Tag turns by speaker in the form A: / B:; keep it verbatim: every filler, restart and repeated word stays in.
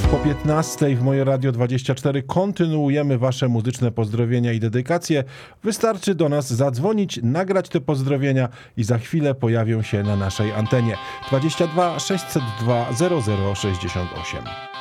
A: Po piętnastej w Moje Radio dwadzieścia cztery kontynuujemy Wasze muzyczne pozdrowienia i dedykacje. Wystarczy do nas zadzwonić, nagrać te pozdrowienia i za chwilę pojawią się na naszej antenie. dwadzieścia dwa sześćset dwa zero zero sześćdziesiąt osiem.